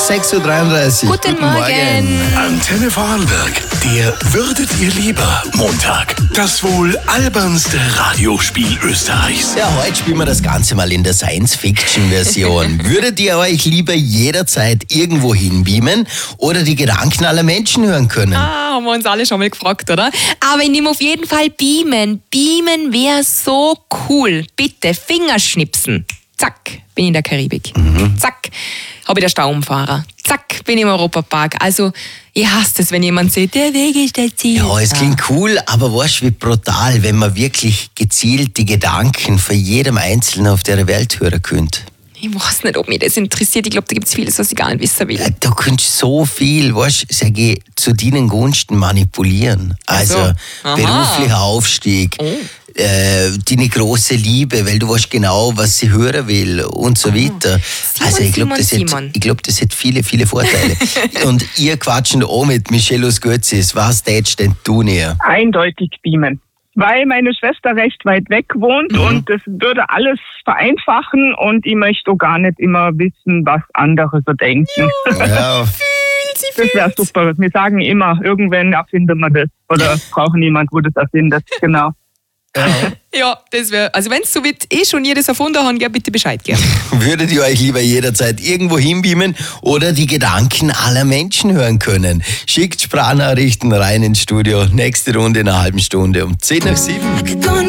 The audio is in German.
6.33 Uhr. Guten Morgen. Antenne Vorarlberg, der Würdet ihr lieber Montag. Das wohl albernste Radiospiel Österreichs. Ja, heute spielen wir das Ganze mal in der Science-Fiction-Version. Würdet ihr euch lieber jederzeit irgendwo hinbeamen oder die Gedanken aller Menschen hören können? Haben wir uns alle schon mal gefragt, oder? Aber ich nehme auf jeden Fall beamen. Beamen wäre so cool. Bitte, Fingerschnipsen. Zack, bin ich in der Karibik. Zack, habe ich den Staumfahrer. Zack, bin ich im Europapark. Also, ich hasse es, wenn jemand sagt, der Weg ist das Ziel. Ja, es klingt cool, aber weißt du, wie brutal, wenn man wirklich gezielt die Gedanken von jedem Einzelnen auf der Welt hören könnte. Ich weiß nicht, ob mich das interessiert. Ich glaube, da gibt es vieles, was ich gar nicht wissen will. Ja, du kannst so viel, weißt du, sag ich, zu deinen Gunsten manipulieren. Also, Aha. beruflicher Aufstieg, deine große Liebe, weil du weißt genau, was sie hören will und so weiter. Also, ich glaube, das hat viele, viele Vorteile. Und ihr quatschen da auch mit Michelle aus Götzis. Was tätst denn du näher? Eindeutig beamen. Weil meine Schwester recht weit weg wohnt und das würde alles vereinfachen und ich möchte auch gar nicht immer wissen, was andere so denken. Ja. Das wäre super. Wir sagen immer, irgendwann erfinden wir das oder brauchen jemand, wo das erfindet. Genau. Ja, das wäre, also wenn es so wird, schon ihr das erfunden haben, ja, bitte Bescheid geben. Würdet ihr euch lieber jederzeit irgendwo hinbeamen oder die Gedanken aller Menschen hören können? Schickt Sprachnachrichten rein ins Studio. Nächste Runde in einer halben Stunde um 10 nach 7.